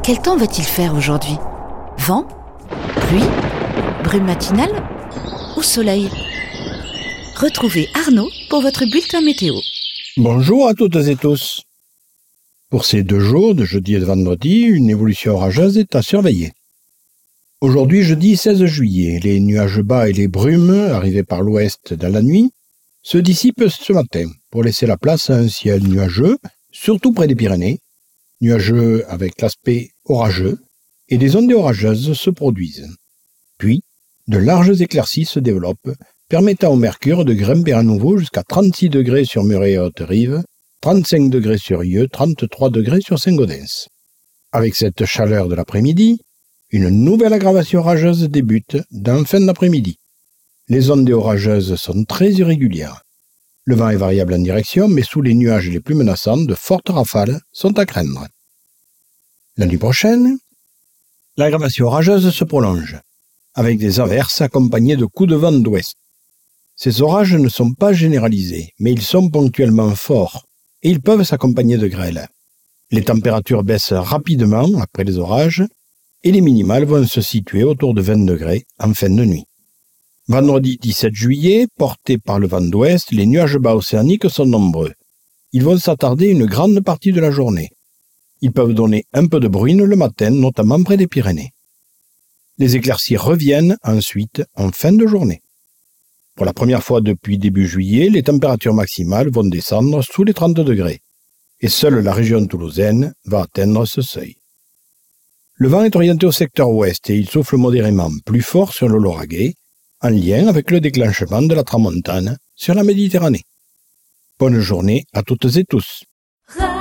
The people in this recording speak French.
Quel temps va-t-il faire aujourd'hui? Vent? Pluie? Brume matinale? Ou soleil? Retrouvez Arnaud pour votre bulletin météo. Bonjour à toutes et tous. Pour ces 2 jours, de jeudi et de vendredi, une évolution orageuse est à surveiller. Aujourd'hui, jeudi 16 juillet, les nuages bas et les brumes, arrivés par l'ouest dans la nuit, se dissipent ce matin pour laisser la place à un ciel nuageux, surtout près des Pyrénées, nuageux avec l'aspect orageux, et des ondes orageuses se produisent. Puis, de larges éclaircies se développent, permettant au mercure de grimper à nouveau jusqu'à 36 degrés sur Muret et Haute-Rive, 35 degrés sur Yeux, 33 degrés sur Saint-Gaudens. Avec cette chaleur de l'après-midi, une nouvelle aggravation orageuse débute dans fin d'après-midi. Les ondes orageuses sont très irrégulières. Le vent est variable en direction, mais sous les nuages les plus menaçants, de fortes rafales sont à craindre. La nuit prochaine, l'aggravation orageuse se prolonge, avec des averses accompagnées de coups de vent d'ouest. Ces orages ne sont pas généralisés, mais ils sont ponctuellement forts, et ils peuvent s'accompagner de grêle. Les températures baissent rapidement après les orages, et les minimales vont se situer autour de 20 degrés en fin de nuit. Vendredi 17 juillet, portés par le vent d'ouest, les nuages bas océaniques sont nombreux. Ils vont s'attarder une grande partie de la journée. Ils peuvent donner un peu de bruine le matin, notamment près des Pyrénées. Les éclaircies reviennent ensuite en fin de journée. Pour la première fois depuis début juillet, les températures maximales vont descendre sous les 30 degrés. Et seule la région toulousaine va atteindre ce seuil. Le vent est orienté au secteur ouest et il souffle modérément plus fort sur le Lauragais, en lien avec le déclenchement de la tramontane sur la Méditerranée. Bonne journée à toutes et tous.